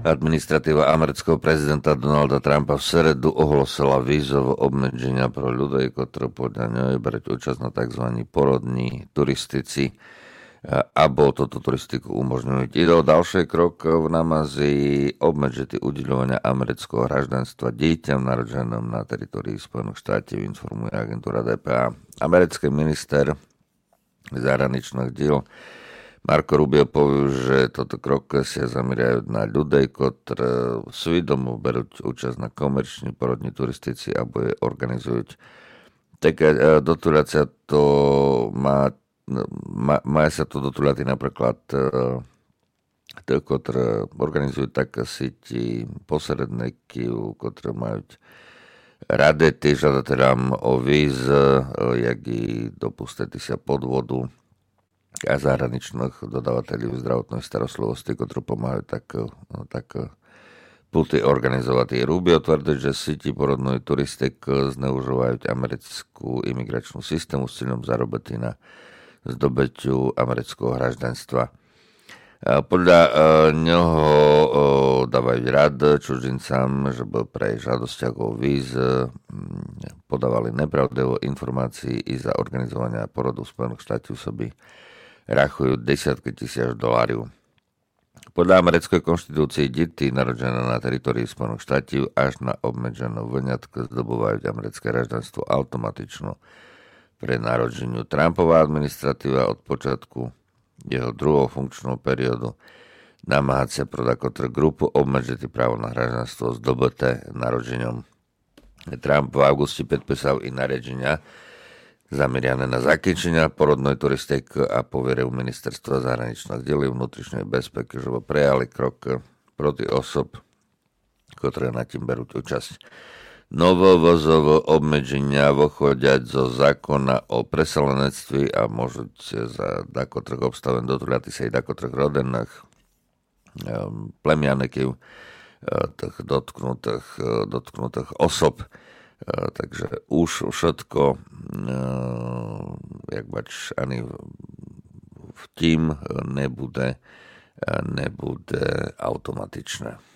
Administratíva amerického prezidenta Donalda Trumpa v sredu ohlosila vízové obmedzenia pro ľudí, ktorí podľa nej brať účasť na tzv. Porodní turistici alebo toto turistiku umožňujú. Ide o ďalší krok v Namazii obmedžiť udeľovania amerického hraždanstva dieťam narodenom na teritórii Spojených štátov, informuje agentúra DPA. Americký minister zahraničných diel Marco Rubio povedal, že toto krok sa zameriavajú na ľudí, ktorí svedomo berú účasť na komerční porodní turistici alebo je organizujú. Taká dotulácia to má sa to dotuláty napríklad ktorí organizujú také síti posredníky, ktorí majú rady tým žiadateľom o víz, jak i dopustiti sa podvodu a zahraničných dodávateľov zdravotnej starostlivosti, ktorí pomáhajú tak puty organizovať. Rubio tvrdí, že síti porodnej turistik zneužívajú americkú imigračnú systému s cieľom zarobiť na zdobytiu amerického hraždanstva. Podľa neho dávajú rad cudzincám, že by pre žiadosťach o víz podávali nepravdivé informácie i za organizovania porodu v Spojených štátoch soby rachujú desiatky tisíc dolárov. Podľa americkej konštitúcie deti narodené na teritórii Spojených štátov až na obmedzenú vyňatku zdobujú americké hraždanstvo automatično pre narodženiu. Trumpová administratíva od počiatku jeho druhého funkčného periodu namáhať sa prodať grupu obmedžiť právo na hraždanstvo zdobyté narodžením. Trump v auguste podpísal i nariadenia zameriané na zakončenie porodnej turistiky a poveril ministerstva zahraničných diel vnútričnej bezpeky, že prijali krok proti osob, ktoré na tým berú účasť. Novovozové obmedzenia vychádzajú zo zákona o preselenectví a môžu za dakotrých obstaven dotuľati sa i dakotrých rodených plemianikov tých dotknutých osob. Takže už všetko, jak bač, ani v tím nebude automatičné.